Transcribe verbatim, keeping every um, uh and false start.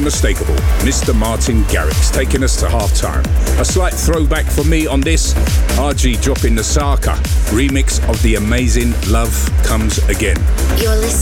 unmistakable Mister Martin Garrix taking us to half-time. A slight throwback for me on this, R G dropping the Saka remix of the amazing Love Comes Again. You're listening